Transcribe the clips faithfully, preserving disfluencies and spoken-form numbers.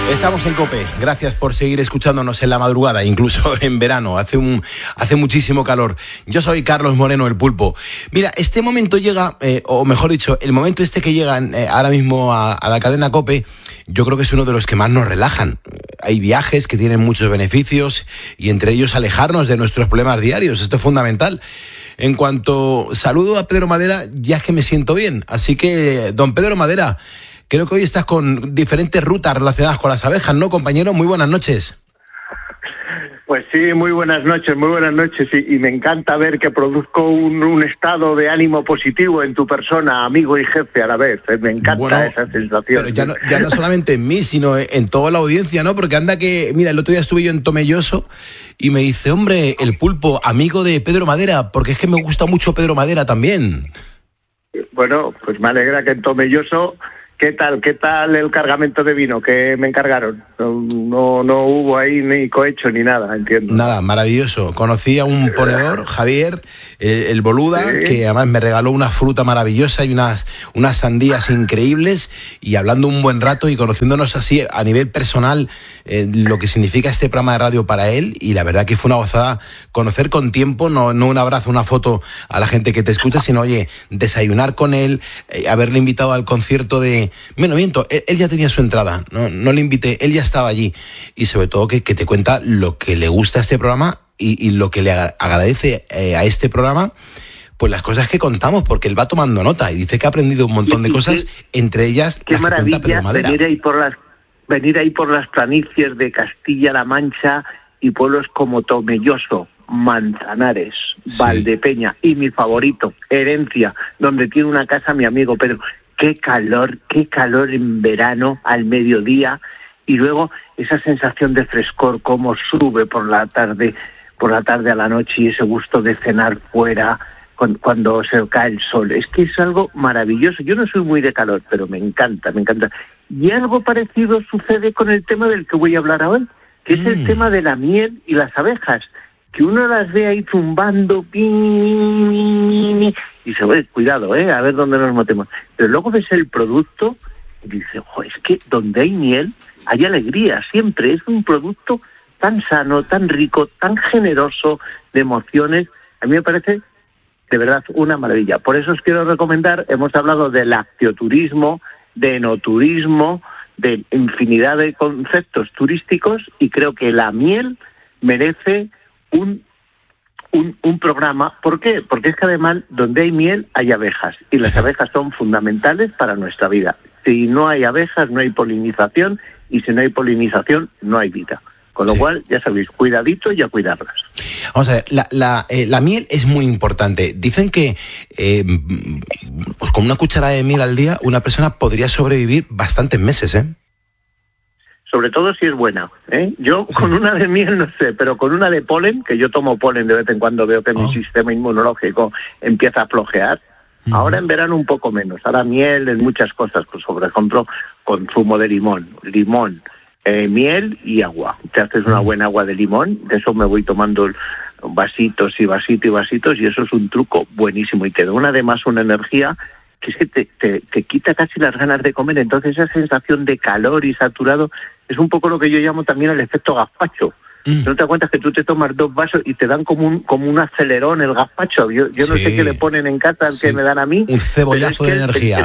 Estamos en COPE. Gracias por seguir escuchándonos en la madrugada, incluso en verano. Hace un hace muchísimo calor. Yo soy Carlos Moreno, el Pulpo. Mira, este momento llega, eh, o mejor dicho, el momento este que llega eh, ahora mismo a, a la cadena COPE, yo creo que es uno de los que más nos relajan. Hay viajes que tienen muchos beneficios y entre ellos alejarnos de nuestros problemas diarios. Esto es fundamental. En cuanto saludo a Pedro Madera, ya es que me siento bien. Así que, don Pedro Madera, creo que hoy estás con diferentes rutas relacionadas con las abejas, ¿no, compañero? Muy buenas noches. Pues sí, muy buenas noches, muy buenas noches. Y, y me encanta ver que produzco un, un estado de ánimo positivo en tu persona, amigo y jefe a la vez. Me encanta bueno, esa sensación. Pero ya no, ya no solamente en mí, sino en toda la audiencia, ¿no? Porque anda que, mira, el otro día estuve yo en Tomelloso y me dice, hombre, el Pulpo, amigo de Pedro Madera, porque es que me gusta mucho Pedro Madera también. Bueno, pues me alegra que en Tomelloso... ¿Qué tal? ¿Qué tal el cargamento de vino que me encargaron? No, no, no hubo ahí ni cohecho ni nada, entiendo. Nada, maravilloso. Conocí a un ponedor, Javier, el, el Boluda, sí, que además me regaló una fruta maravillosa y unas, unas sandías increíbles, y hablando un buen rato y conociéndonos así a nivel personal eh, lo que significa este programa de radio para él, y la verdad que fue una gozada conocer con tiempo, no, no un abrazo, una foto a la gente que te escucha, sino, oye, desayunar con él, eh, haberle invitado al concierto de... Bueno, miento, él, él ya tenía su entrada, no, no le invité, él ya estaba allí, y sobre todo que, que te cuenta lo que le gusta a este programa y, y lo que le agradece eh, a este programa, pues las cosas que contamos, porque él va tomando nota y dice que ha aprendido un montón de cosas, qué, entre ellas qué las que cuenta Pedro Madera. Venir ahí por las, venir ahí por las planicies de Castilla-La Mancha y pueblos como Tomelloso, Manzanares, sí, Valdepeña y mi favorito, Herencia, donde tiene una casa mi amigo Pedro. Qué calor, qué calor en verano al mediodía, y luego esa sensación de frescor, cómo sube por la tarde, por la tarde a la noche, y ese gusto de cenar fuera cuando se cae el sol. Es que es algo maravilloso. Yo no soy muy de calor, pero me encanta, me encanta. Y algo parecido sucede con el tema del que voy a hablar hoy, que es mm. el tema de la miel y las abejas, que uno las ve ahí zumbando, y se ve, cuidado, eh, a ver dónde nos metemos. Pero luego ves el producto y dices, oh, es que donde hay miel hay alegría, siempre. Es un producto tan sano, tan rico, tan generoso de emociones. A mí me parece, de verdad, una maravilla. Por eso os quiero recomendar, hemos hablado de lactioturismo, de enoturismo, de infinidad de conceptos turísticos, y creo que la miel merece un, un, un programa. ¿Por qué? Porque es que además donde hay miel hay abejas, y las abejas son fundamentales para nuestra vida. Si no hay abejas no hay polinización, y si no hay polinización no hay vida. Con lo sí. cual, ya sabéis, cuidadito y a cuidarlas. Vamos a ver, la, la, eh, la miel es muy importante. Dicen que eh, pues con una cucharada de miel al día una persona podría sobrevivir bastantes meses, ¿eh? Sobre todo si es buena, ¿eh? Yo sí. con una de miel no sé, pero con una de polen, que yo tomo polen de vez en cuando, veo que oh. mi sistema inmunológico empieza a flojear. Uh-huh. Ahora en verano un poco menos. Ahora miel en muchas cosas, pues por ejemplo, consumo de limón, limón, eh, miel y agua. Te haces una uh-huh. buena agua de limón, de eso me voy tomando vasitos y vasitos y vasitos, y eso es un truco buenísimo, y te da una, además una energía que es que te, te, te quita casi las ganas de comer. Entonces esa sensación de calor y saturado es un poco lo que yo llamo también el efecto gazpacho. Mm. ¿No te das cuenta que tú te tomas dos vasos y te dan como un como un acelerón el gazpacho? Yo, yo sí. no sé qué le ponen en casa, sí. que me dan a mí. Un cebollazo es de energía.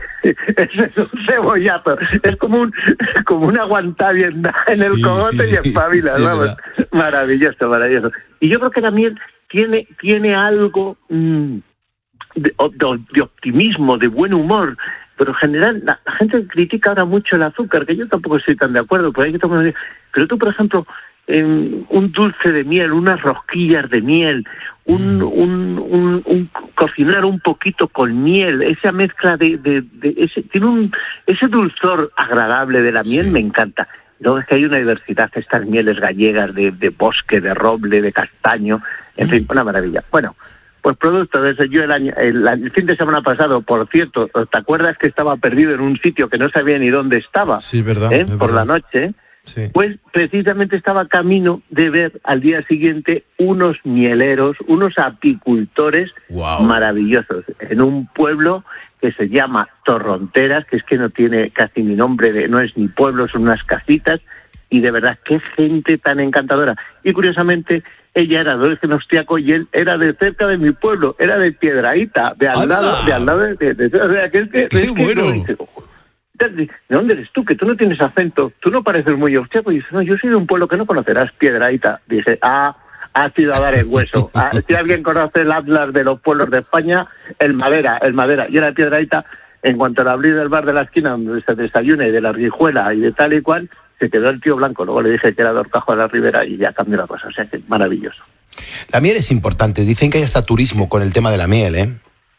Es un cebollazo. Es como un como un aguantavienda en el sí, cogote sí, y espabila. Sí, vamos. Maravilloso, maravilloso. Y yo creo que la miel tiene, tiene algo... Mmm, De, de, de optimismo, de buen humor, pero en general la, la gente critica ahora mucho el azúcar, que yo tampoco estoy tan de acuerdo, pero hay que tomar. Pero tú, por ejemplo, en un dulce de miel, unas rosquillas de miel, un, mm. un, un, un cocinar un poquito con miel, esa mezcla de, de, de ese tiene un ese dulzor agradable de la miel, sí. me encanta. Luego es que hay una diversidad, estas mieles gallegas de, de bosque, de roble, de castaño, en mm. fin, una maravilla. Bueno. Pues producto de eso, yo el año, el, el fin de semana pasado, por cierto, ¿te acuerdas que estaba perdido en un sitio que no sabía ni dónde estaba? Sí, verdad. ¿Eh? Por verdad. la noche. Sí. Pues precisamente estaba camino de ver al día siguiente unos mieleros, unos apicultores wow. maravillosos, en un pueblo que se llama Torronteras, que es que no tiene casi ni nombre, de, no es ni pueblo, son unas casitas, y de verdad, qué gente tan encantadora. Y curiosamente, ella era de origen austriaco y él era de cerca de mi pueblo, era de Piedrahíta, de al ¡Anda! lado, de al lado de, de, de, de o sea, que es que, ¡Qué es que bueno! no, dice, ¿de dónde eres tú? Que tú no tienes acento, tú no pareces muy austriaco. Y dice, no, yo soy de un pueblo que no conocerás, Piedrahíta. Dice, ah, has ido a dar el hueso. Ah, si alguien conoce el atlas de los pueblos de España, el Madera, el Madera. Y era Piedrahíta, en cuanto al abrir del bar de la esquina donde se desayuna y de la Rijuela y de tal y cual, se quedó el tío blanco. Luego le dije que era de Horcajo de la Ribera y ya cambió la cosa. O sea, que maravilloso. La miel es importante. Dicen que hay hasta turismo con el tema de la miel, ¿eh?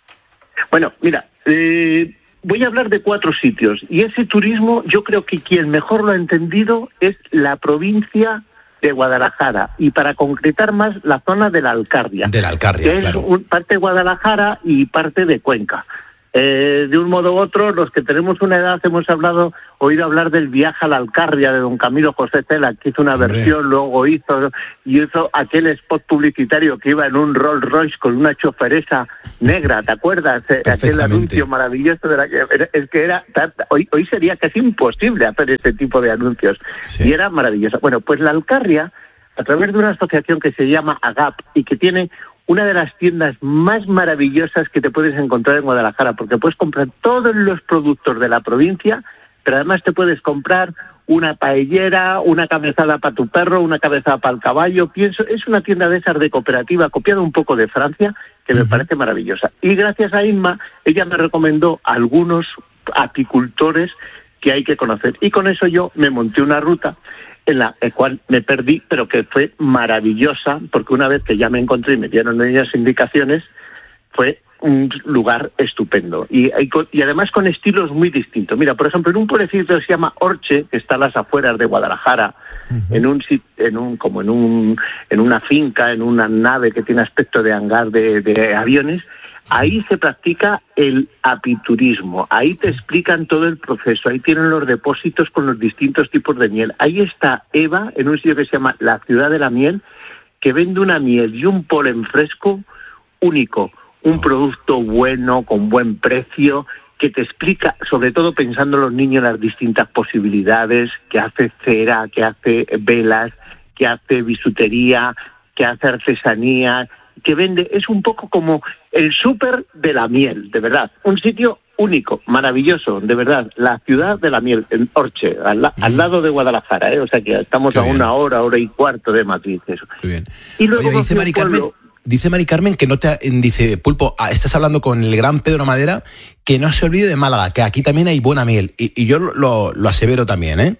Bueno, mira, eh, voy a hablar de cuatro sitios. Y ese turismo, yo creo que quien mejor lo ha entendido es la provincia de Guadalajara, y para concretar más, la zona de la Alcarria. De la Alcarria, que claro. es un, parte de Guadalajara y parte de Cuenca. Eh, de un modo u otro, los que tenemos una edad hemos hablado, oído hablar del viaje a la Alcarria de don Camilo José Cela, que hizo una Hombre. versión, luego hizo, y hizo aquel spot publicitario que iba en un Rolls Royce con una choferesa negra, ¿te acuerdas? Aquel anuncio maravilloso de la que es que era, hoy, hoy sería casi imposible hacer ese tipo de anuncios, sí. Y era maravilloso. Bueno, pues la Alcarria, a través de una asociación que se llama AGAP y que tiene una de las tiendas más maravillosas que te puedes encontrar en Guadalajara, porque puedes comprar todos los productos de la provincia, pero además te puedes comprar una paellera, una cabezada para tu perro, una cabezada para el caballo. Pienso, es una tienda de esas de cooperativa, copiada un poco de Francia, que me uh-huh. parece maravillosa. Y gracias a Inma, ella me recomendó algunos apicultores que hay que conocer. Y con eso yo me monté una ruta en la cual me perdí, pero que fue maravillosa, porque una vez que ya me encontré y me dieron ellas indicaciones, fue un lugar estupendo. Y, y además con estilos muy distintos. Mira, por ejemplo, en un pueblecito que se llama Orche, que está a las afueras de Guadalajara, uh-huh. en un en un como en un en una finca, en una nave que tiene aspecto de hangar de, de aviones. Ahí se practica el apiturismo, ahí te explican todo el proceso, ahí tienen los depósitos con los distintos tipos de miel. Ahí está Eva, en un sitio que se llama La Ciudad de la Miel, que vende una miel y un polen fresco único, un producto bueno, con buen precio, que te explica, sobre todo pensando en los niños, las distintas posibilidades, que hace cera, que hace velas, que hace bisutería, que hace artesanía, que vende, es un poco como el súper de la miel, de verdad, un sitio único, maravilloso, de verdad, la Ciudad de la Miel, en Orche, al, la, mm. al lado de Guadalajara, ¿eh? O sea que estamos Qué a bien. una hora, hora y cuarto de Madrid, eso. Muy bien. Y luego Oye, dice Mari Carmen, dice Mari Carmen que no te, dice, Pulpo, estás hablando con el gran Pedro Madera, que no se olvide de Málaga, que aquí también hay buena miel, y, y yo lo, lo asevero también, ¿eh?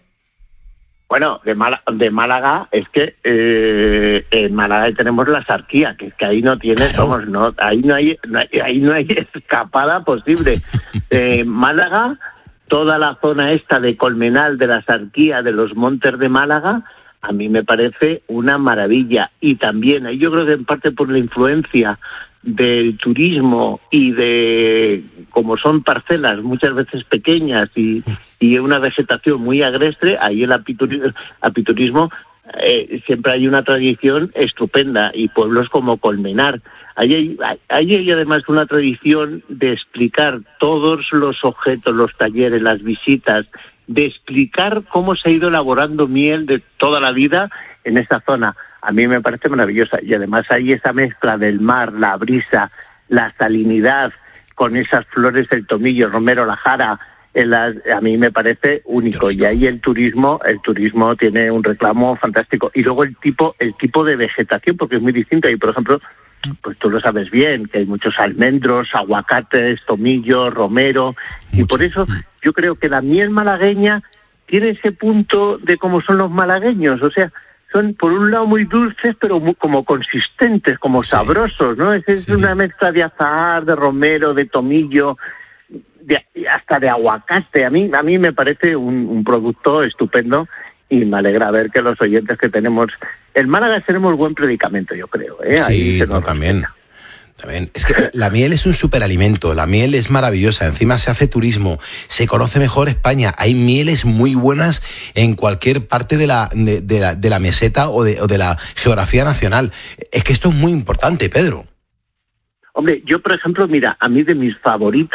Bueno, de Málaga, de Málaga es que eh, en Málaga tenemos la Sarquía, que es que ahí no tienes, claro. vamos, no, ahí no hay, no hay, ahí no hay escapada posible. Eh, Málaga, toda la zona esta de Colmenal, de la Sarquía, de los montes de Málaga, a mí me parece una maravilla. Y también, yo creo que en parte por la influencia del turismo y de, como son parcelas muchas veces pequeñas y, y una vegetación muy agreste, ahí el apiturismo, apiturismo eh, siempre hay una tradición estupenda, y pueblos como Colmenar. Ahí hay, ahí hay además una tradición de explicar todos los objetos, los talleres, las visitas, de explicar cómo se ha ido elaborando miel de toda la vida en esta zona. A mí me parece maravillosa, y además hay esa mezcla del mar, la brisa, la salinidad, con esas flores, el tomillo, romero, la jara, las, a mí me parece único. Y ahí el turismo, el turismo tiene un reclamo fantástico. Y luego el tipo, el tipo de vegetación, porque es muy distinto. Y por ejemplo, pues tú lo sabes bien, que hay muchos almendros, aguacates, tomillo, romero, Mucho. Y por eso yo creo que la miel malagueña tiene ese punto de cómo son los malagueños, o sea, son por un lado muy dulces, pero muy, como consistentes, como sí. sabrosos, ¿no? Es, es sí. una mezcla de azahar, de romero, de tomillo, de, hasta de aguacate. A mí, a mí me parece un, un producto estupendo, y me alegra ver que los oyentes que tenemos en Málaga tenemos buen predicamento, yo creo, ¿eh? Sí, Ahí se nos no, también. También. Es que la miel es un superalimento, la miel es maravillosa, encima se hace turismo, se conoce mejor España, hay mieles muy buenas en cualquier parte de la, de, de la, de la meseta o de, o de la geografía nacional. Es que esto es muy importante, Pedro. Hombre, yo por ejemplo, mira, a mí de mis favoritas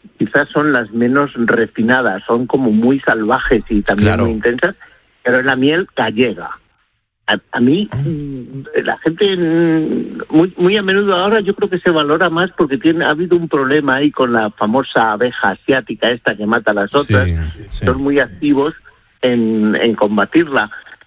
quizás son las menos refinadas, son como muy salvajes y también claro. muy intensas, pero es la miel gallega. A, a mí, la gente muy, muy a menudo ahora yo creo que se valora más porque tiene ha habido un problema ahí con la famosa abeja asiática esta que mata a las otras. Sí, sí. Son muy activos en, en combatirla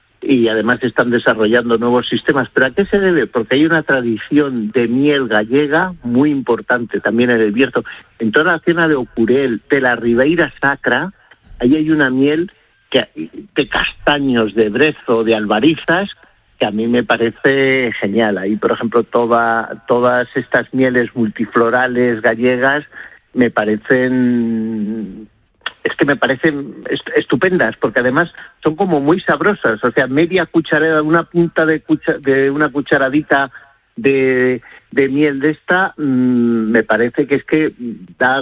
y además están desarrollando nuevos sistemas. ¿Pero a qué se debe? Porque hay una tradición de miel gallega muy importante también en el Bierzo. En toda la zona de Ocurel, de la Ribeira Sacra, ahí hay una miel que, de castaños, de brezo, de albarizas, que a mí me parece genial. Ahí, por ejemplo, toda, todas estas mieles multiflorales gallegas me parecen... Es que me parecen estupendas, porque además son como muy sabrosas. O sea, media cucharada, una punta de, cucha, de una cucharadita de, de miel de esta, mmm, me parece que es que da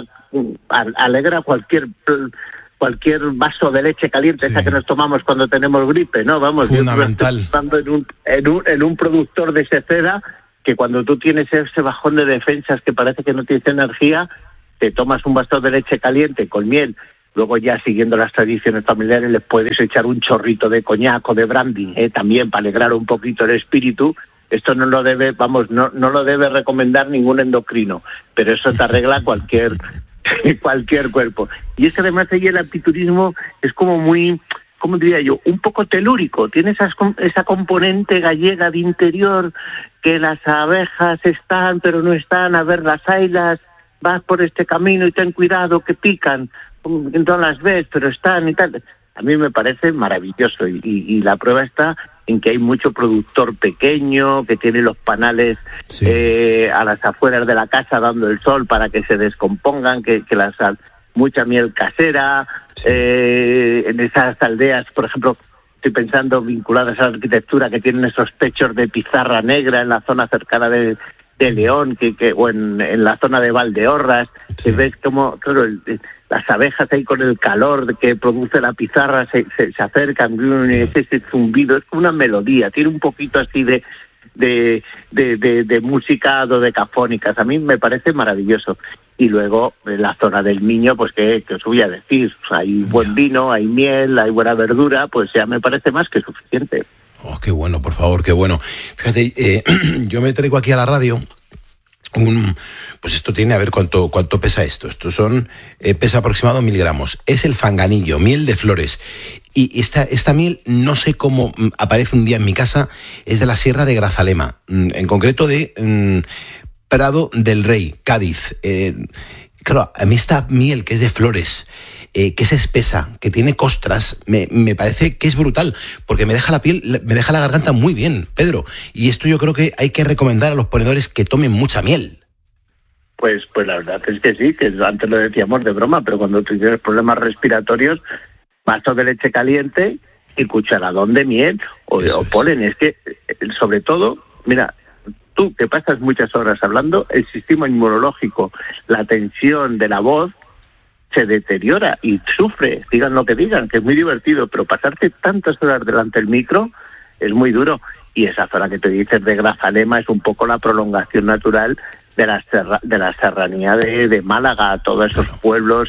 alegra cualquier cualquier vaso de leche caliente, sí. esa que nos tomamos cuando tenemos gripe, ¿no? Vamos, fundamental. Yo estoy pensando en un, en un, en un productor de secera que cuando tú tienes ese bajón de defensas que parece que no tienes energía, te tomas un vaso de leche caliente con miel. Luego ya siguiendo las tradiciones familiares les puedes echar un chorrito de coñac o de brandy, ¿eh? También para alegrar un poquito el espíritu. Esto no lo debe, vamos, no, no lo debe recomendar ningún endocrino, pero eso te arregla cualquier cualquier cuerpo. Y es que además ahí el apiturismo es como muy, ¿cómo diría yo? Un poco telúrico. Tiene esas, esa componente gallega de interior que las abejas están, pero no están, a ver las haylas, vas por este camino y ten cuidado que pican. No las ves, pero están y tal. A mí me parece maravilloso y, y, y la prueba está en que hay mucho productor pequeño que tiene los panales sí. eh, a las afueras de la casa dando el sol para que se descompongan, que, que las mucha miel casera, sí. eh, en esas aldeas, por ejemplo, estoy pensando vinculadas a la arquitectura que tienen esos techos de pizarra negra en la zona cercana de de León, que, que o en, en la zona de Valdeorras, sí. que ves como, claro, el, el, las abejas ahí con el calor que produce la pizarra se, se, se acercan, sí. ese, ese zumbido, es como una melodía, tiene un poquito así de de, de, de, de música dodecafónicas, a mí me parece maravilloso. Y luego en la zona del Miño, pues que, que os voy a decir, hay buen vino, hay miel, hay buena verdura, pues ya me parece más que suficiente. Oh, qué bueno, por favor, qué bueno. Fíjate, eh, yo me traigo aquí a la radio un... Pues esto tiene, a ver cuánto cuánto pesa esto. Esto son, eh, pesa aproximado mil gramos. Es el fanganillo, miel de flores. Y esta, esta miel, no sé cómo aparece un día en mi casa, es de la Sierra de Grazalema, en concreto de um, Prado del Rey, Cádiz. Eh, claro, a mí esta miel que es de flores... Eh, que es espesa, que tiene costras, me, me parece que es brutal, porque me deja la piel, me deja la garganta muy bien, Pedro. Y esto yo creo que hay que recomendar a los ponedores que tomen mucha miel. Pues, pues la verdad es que sí, que antes lo decíamos de broma, pero cuando tú tienes problemas respiratorios, vaso de leche caliente y cucharadón de miel o, o polen. Es que, sobre todo, mira, tú que pasas muchas horas hablando, el sistema inmunológico, la tensión de la voz, se deteriora y sufre, digan lo que digan, que es muy divertido, pero pasarte tantas horas delante del micro es muy duro. Y esa zona que te dices de Grazalema es un poco la prolongación natural de la, serra, de la serranía de, de Málaga, todos esos pueblos.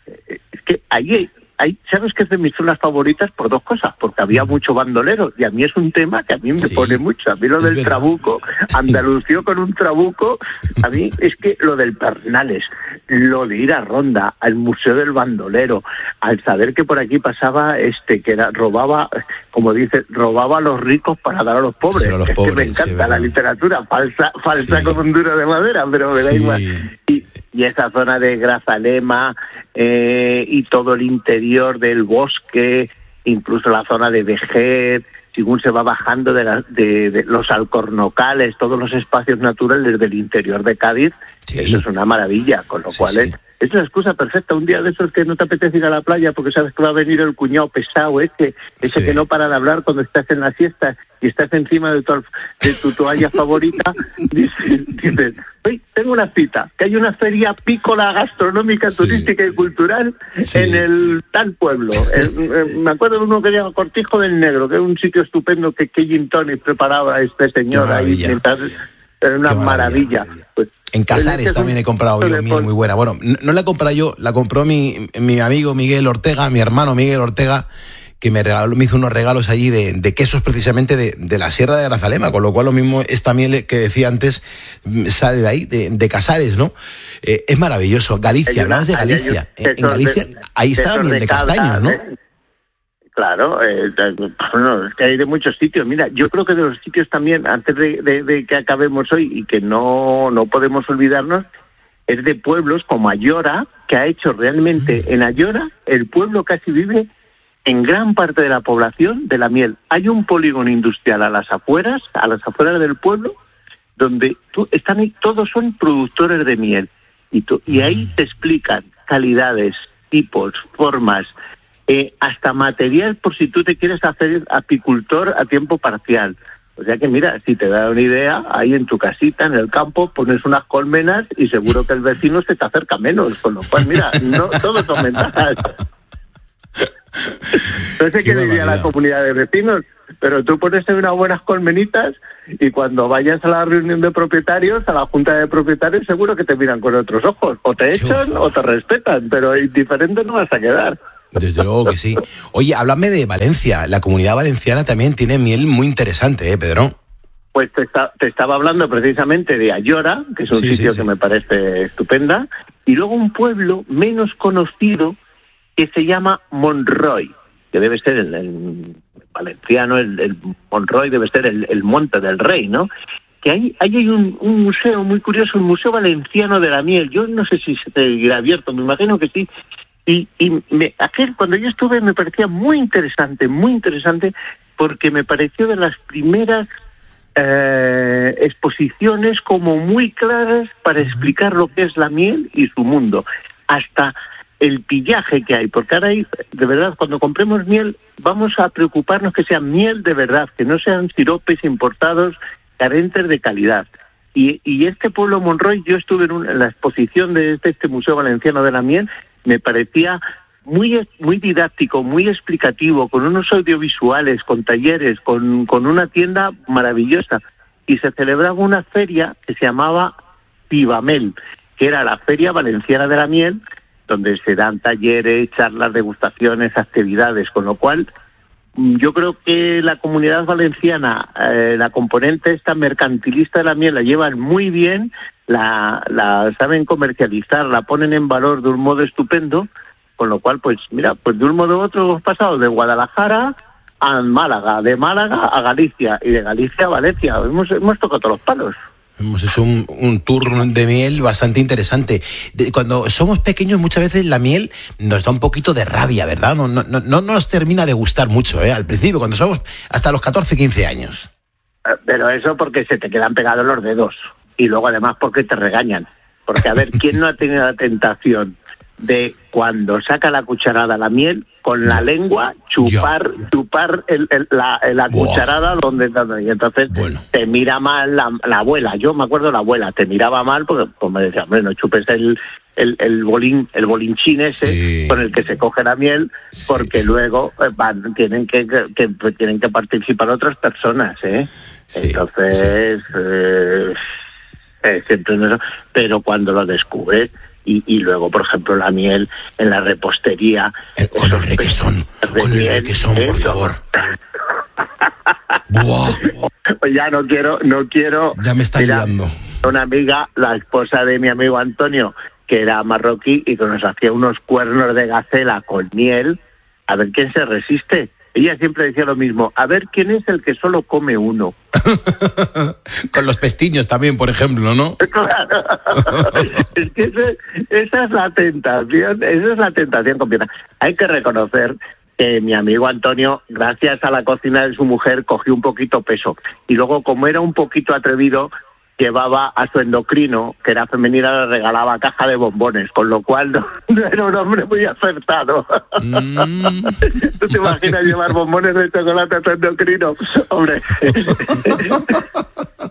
Es que allí hay, ¿sabes qué es de mis zonas favoritas? Por dos cosas, porque había mucho bandolero, y a mí es un tema que a mí me sí, pone mucho. A mí lo del verdad. trabuco, Andalucía con un trabuco, a mí es que lo del Pernales, lo de ir a Ronda, al Museo del Bandolero, al saber que por aquí pasaba este, que era, robaba, como dice, robaba a los ricos para dar a los pobres. Sí, a los es pobres, que me encanta sí, la literatura, falsa, falsa sí. como un duro de madera, pero me da sí. igual. Y, y esa zona de Grazalema eh, y todo el interior del bosque, incluso la zona de Vejer, según se va bajando de, la, de, de los alcornocales, todos los espacios naturales del interior de Cádiz, sí. eso es una maravilla, con lo sí, cual sí. Es, es una excusa perfecta. Un día de esos que no te apetece ir a la playa porque sabes que va a venir el cuñado pesado ese, ese sí. que no para de hablar cuando estás en la siesta y estás encima de tu, de tu toalla favorita, dices, dices, oye, tengo una cita, que hay una feria pícola gastronómica, sí. turística y cultural sí. en el tal pueblo. El, me acuerdo de uno que se llama Cortijo del Negro, que es un sitio estupendo que, que gin tonic preparaba este señor ahí mientras... una maravilla. maravilla. Pues, en Casares también he comprado yo miel muy buena. Bueno, no, no la he comprado yo, la compró mi, mi amigo Miguel Ortega, mi hermano Miguel Ortega, que me regaló, me hizo unos regalos allí de, de quesos precisamente de, de la Sierra de Grazalema, con lo cual lo mismo esta miel que decía antes sale de ahí, de, de Casares, ¿no? Eh, es maravilloso. Galicia, hablabas de Galicia. En, en Galicia, de, ahí está la miel de, de castaños, ¿no? ¿eh? Claro, eh, bueno, es que hay de muchos sitios. Mira, yo creo que de los sitios también, antes de, de, de que acabemos hoy y que no, no podemos olvidarnos, es de pueblos como Ayora, que ha hecho realmente, en Ayora, el pueblo casi vive en gran parte de la población de la miel. Hay un polígono industrial a las afueras, a las afueras del pueblo, donde tú, están ahí, todos son productores de miel. Y, tú, y ahí te explican calidades, tipos, formas, eh, hasta material por si tú te quieres hacer apicultor a tiempo parcial. O sea que mira, si te da una idea, ahí en tu casita, en el campo, pones unas colmenas y seguro que el vecino se te acerca menos. Con lo cual, mira, no, todos son ventajas. No sé qué, qué diría la comunidad de vecinos, pero tú pones unas buenas colmenitas y cuando vayas a la reunión de propietarios, a la junta de propietarios, seguro que te miran con otros ojos. O te echan o te respetan, pero indiferente no vas a quedar. Desde luego que sí. Oye, háblame de Valencia. La comunidad valenciana también tiene miel muy interesante, ¿eh, Pedro? Pues te, está, te estaba hablando precisamente de Ayora, que es un sí, sitio sí, sí. que me parece estupenda, y luego un pueblo menos conocido que se llama Monroy, que debe ser el, el valenciano, el, el Monroy debe ser el, el Monte del Rey, ¿no? Que ahí, ahí hay un, un museo muy curioso, un museo valenciano de la miel. Yo no sé si se seguirá abierto, me imagino que sí. Y, y me, aquel, cuando yo estuve me parecía muy interesante, muy interesante, porque me pareció de las primeras eh, exposiciones como muy claras para explicar lo que es la miel y su mundo. Hasta el pillaje que hay, porque ahora hay, de verdad, cuando compremos miel, vamos a preocuparnos que sea miel de verdad, que no sean siropes importados carentes de calidad. Y, y este pueblo Monroy, yo estuve en, un, en la exposición de este, este Museo Valenciano de la Miel, me parecía muy, muy didáctico, muy explicativo, con unos audiovisuales, con talleres, con, con una tienda maravillosa. Y se celebraba una feria que se llamaba Pibamel, que era la Feria Valenciana de la Miel, donde se dan talleres, charlas, degustaciones, actividades, con lo cual yo creo que la comunidad valenciana, eh, la componente esta mercantilista de la miel la llevan muy bien, la, la saben comercializar, la ponen en valor de un modo estupendo, con lo cual, pues mira, pues de un modo u otro hemos pasado de Guadalajara a Málaga, de Málaga a Galicia y de Galicia a Valencia, hemos, hemos tocado todos los palos. Hemos hecho un, un tour de miel bastante interesante. De, cuando somos pequeños muchas veces la miel nos da un poquito de rabia, ¿verdad? No, no, no, no nos termina de gustar mucho, ¿eh? Al principio, cuando somos hasta los catorce, quince años. Pero eso porque se te quedan pegados los dedos. Y luego además porque te regañan. Porque a ver, ¿quién no ha tenido la tentación de cuando saca la cucharada la miel, con la lengua chupar Yo. chupar el, el, la, la cucharada donde, donde y entonces bueno. te mira mal la, la abuela? Yo me acuerdo la abuela te miraba mal porque pues me decía, hombre, no chupes el el, el bolín el bolinchín ese sí. con el que se coge la miel porque sí. luego eh, van, tienen que, que, que tienen que participar otras personas, ¿eh? Sí. Entonces sí. Eh, eh, siempre no, pero cuando lo descubres Y, y luego, por ejemplo, la miel en la repostería. Eh, con el requesón, con el requesón, ¿eh? Por favor. Buah. Ya no quiero, no quiero. Ya me está liando. Una amiga, la esposa de mi amigo Antonio, que era marroquí y que nos hacía unos cuernos de gacela con miel, a ver quién se resiste. Ella siempre decía lo mismo, a ver quién es el que solo come uno. Con los pestiños también, por ejemplo, ¿no? Claro. Es que ese, esa es la tentación, esa es la tentación completa. Hay que reconocer que mi amigo Antonio, gracias a la cocina de su mujer, cogió un poquito peso. Y luego, como era un poquito atrevido, llevaba a su endocrino, que era femenina, le regalaba caja de bombones, con lo cual no, no era un hombre muy acertado. Mm. ¿Tú te imaginas llevar bombones de chocolate a tu endocrino? Hombre.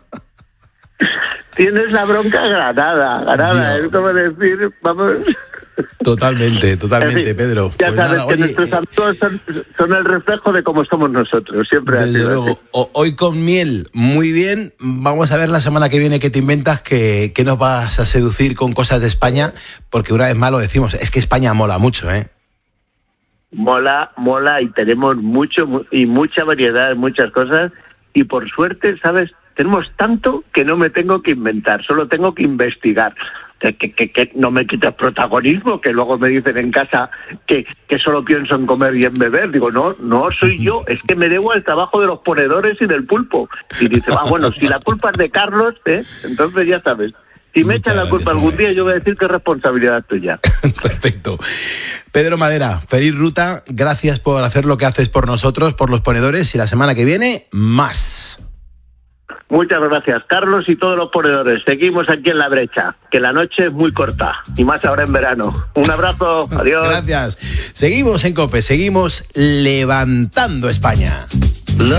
Tienes la bronca ganada, ganada. Dios. Es como decir, vamos... Totalmente, totalmente, en fin, Pedro. Ya pues sabes nada, que oye, nuestros eh, amigos son, son el reflejo de cómo somos nosotros, siempre desde así, luego, o, hoy con miel, muy bien. Vamos a ver la semana que viene qué te inventas, que, que nos vas a seducir con cosas de España, porque una vez más lo decimos, es que España mola mucho, ¿eh? Mola, mola y tenemos mucho y mucha variedad, muchas cosas y por suerte, ¿sabes? Tenemos tanto que no me tengo que inventar, solo tengo que investigar. Que, que, que, que no me quites protagonismo, que luego me dicen en casa que, que solo pienso en comer y en beber. Digo, no, no soy yo, es que me debo al trabajo de los ponedores y del pulpo. Y dice, ah, bueno, si la culpa es de Carlos, ¿eh? Entonces ya sabes. Si me echan la culpa algún día, yo voy a decir que es responsabilidad tuya. Perfecto. Pedro Madera, feliz ruta. Gracias por hacer lo que haces por nosotros, por los ponedores. Y la semana que viene, más. Muchas gracias, Carlos y todos los ponedores. Seguimos aquí en la brecha, que la noche es muy corta, y más ahora en verano. Un abrazo, adiós. Gracias. Seguimos en COPE, seguimos levantando España.